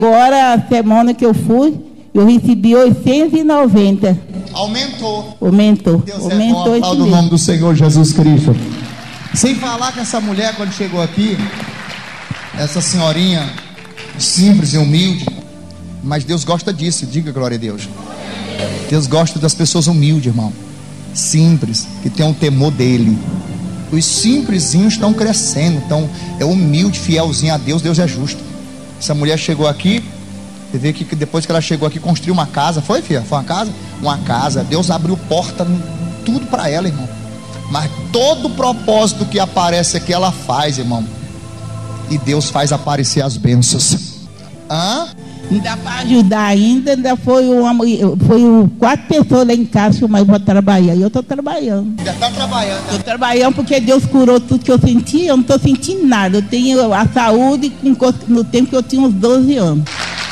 Agora, a semana que eu fui, eu recebi 890. Aumentou. Deus aumentou é bom, aplauda o nome do Senhor Jesus Cristo. Sem falar que essa mulher, quando chegou aqui, essa senhorinha simples e humilde, mas Deus gosta disso, diga glória a Deus. Deus gosta das pessoas humildes, irmão, simples, que tem um temor dele. Os simplesinhos estão crescendo, então é humilde, fielzinho a Deus, Deus é justo. Essa mulher chegou aqui, você vê que depois que ela chegou aqui, construiu uma casa, foi, filha? Foi uma casa? Uma casa, Deus abriu porta, tudo para ela, irmão. Mas todo o propósito que aparece aqui, ela faz, irmão. E Deus faz aparecer as bênçãos. Ainda para ajudar ainda foi 4 pessoas lá em casa que eu vou trabalhar. E eu estou trabalhando. Ainda está trabalhando. Estou trabalhando porque Deus curou tudo que eu senti. Eu não estou sentindo nada. Eu tenho a saúde no tempo que eu tinha uns 12 anos.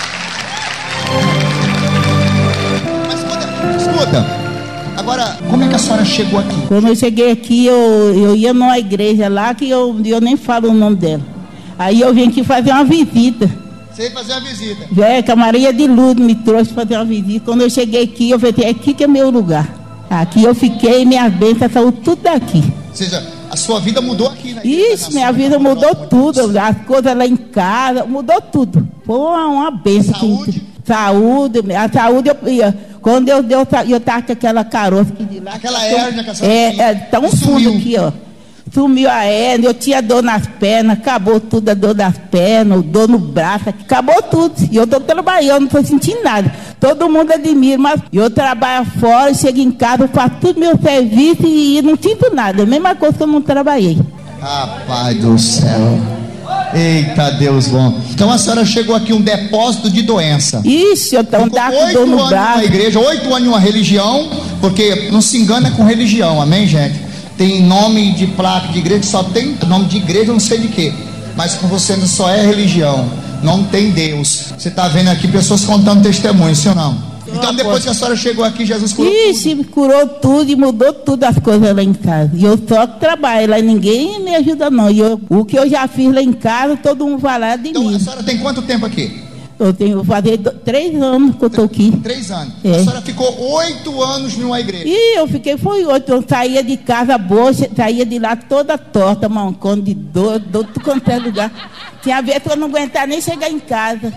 Mas escuta, agora, como é que a senhora chegou aqui? Quando eu cheguei aqui, eu ia numa igreja lá que eu nem falo o nome dela. Aí eu vim aqui fazer uma visita. Você ia fazer uma visita? Que a Maria de Lourdes me trouxe para fazer uma visita. Quando eu cheguei aqui, eu falei, é aqui que é meu lugar. Aqui eu fiquei, minhas bênçãs saiu tudo daqui. Ou seja, a sua vida mudou aqui, né? Isso, minha vida mudou tudo. As coisas lá em casa, mudou tudo. Foi uma bênção. Saúde, a saúde eu ia. Quando Deus deu, eu estava com aquela caroça aqui de lá. Aquela hérnia que a senhora tão fundo aqui, ó. Sumiu a hérnia, eu tinha dor nas pernas, acabou tudo, a dor das pernas, dor no braço, acabou tudo. E eu estou trabalhando, não estou sentindo nada. Todo mundo admira, mas eu trabalho fora, chego em casa, faço tudo meu serviço e não sinto nada. A mesma coisa que eu não trabalhei. Rapaz do céu. Eita, Deus bom. Então a senhora chegou aqui um depósito de doença. Ixi, eu estava com dor no braço. Na igreja, 8 anos em uma religião, porque não se engana com religião, amém, gente? Tem nome de placa de igreja que só tem nome de igreja, não sei de quê. Mas com você não só é religião, não tem Deus. Você está vendo aqui pessoas contando testemunhos, sim ou não? Então depois que a senhora chegou aqui, Jesus curou tudo. Curou tudo e mudou tudo as coisas lá em casa. E eu só trabalho lá, ninguém me ajuda não. O que eu já fiz lá em casa, todo mundo fala de mim. Então a senhora tem quanto tempo aqui? Eu tenho que fazer 3 anos que eu estou aqui. 3 anos. É. A senhora ficou 8 anos numa igreja. E eu fiquei, foi 8. Eu saía de casa boa, saía de lá toda torta, mancando de dor, tudo quanto é lugar. Tinha vez que eu não aguentava nem chegar em casa.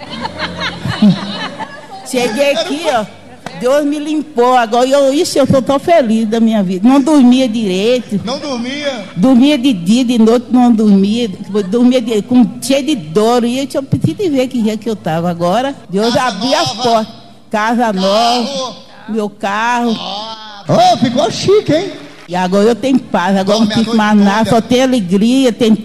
Cheguei aqui, ó. Deus me limpou. Agora eu sou tão feliz da minha vida. Não dormia direito. Não dormia? Dormia de dia, de noite não dormia. Dormia cheio de dor. E eu preciso ver que dia que eu estava. Agora, Deus abriu as portas. Casa nova, meu carro. Ficou chique, hein? E agora eu tenho paz. Agora não fico mais nada. Só tenho alegria, tenho